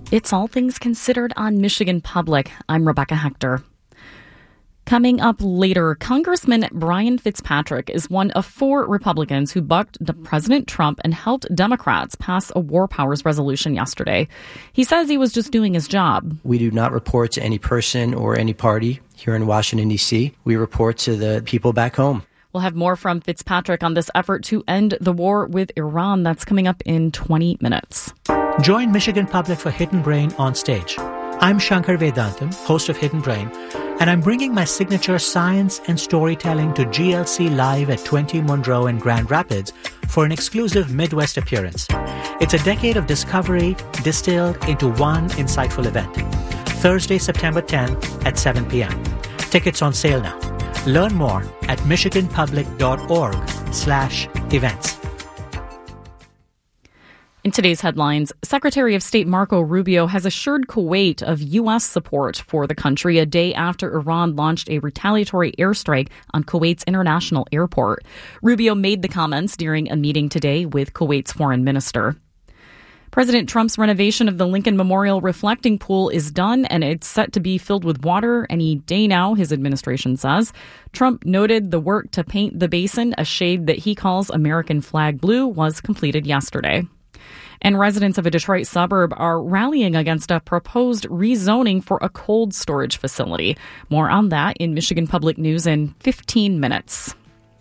It's All Things Considered on Michigan Public. I'm Rebecca Hector. Coming up later, Congressman Brian Fitzpatrick is one of 4 Republicans who bucked President Trump and helped Democrats pass a war powers resolution yesterday. He says he was just doing his job. We do not report to any person or any party here in Washington, D.C. We report to the people back home. We'll have more from Fitzpatrick on this effort to end the war with Iran. That's coming up in 20 minutes. Join Michigan Public for Hidden Brain on stage. I'm Shankar Vedantam, host of Hidden Brain, and I'm bringing my signature science and storytelling to GLC Live at 20 Monroe in Grand Rapids for an exclusive Midwest appearance. It's a decade of discovery distilled into one insightful event. Thursday, September 10th at 7 p.m. Tickets on sale now. Learn more at michiganpublic.org/events. In today's headlines, Secretary of State Marco Rubio has assured Kuwait of U.S. support for the country a day after Iran launched a retaliatory airstrike on Kuwait's international airport. Rubio made the comments during a meeting today with Kuwait's foreign minister. President Trump's renovation of the Lincoln Memorial Reflecting Pool is done, and it's set to be filled with water any day now, his administration says. Trump noted the work to paint the basin a shade that he calls American flag blue was completed yesterday. And residents of a Detroit suburb are rallying against a proposed rezoning for a cold storage facility. More on that in Michigan Public News in 15 minutes.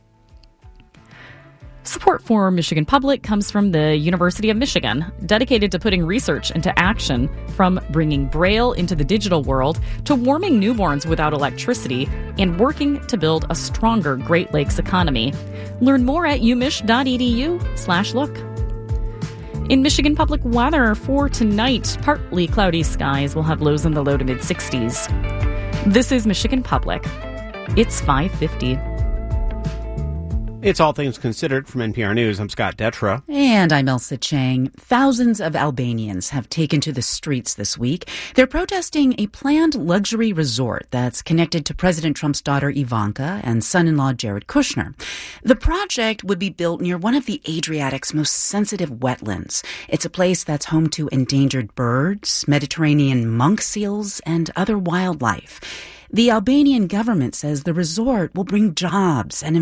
Support for Michigan Public comes from the University of Michigan, dedicated to putting research into action, from bringing Braille into the digital world to warming newborns without electricity and working to build a stronger Great Lakes economy. Learn more at umich.edu/look. In Michigan Public weather for tonight, partly cloudy skies will have lows in the low to mid-60s. This is Michigan Public. It's 5:50. It's All Things Considered from NPR News. I'm Scott Detra. And I'm Elsa Chang. Thousands of Albanians have taken to the streets this week. They're protesting a planned luxury resort that's connected to President Trump's daughter Ivanka and son-in-law Jared Kushner. The project would be built near one of the Adriatic's most sensitive wetlands. It's a place that's home to endangered birds, Mediterranean monk seals, and other wildlife. The Albanian government says the resort will bring jobs and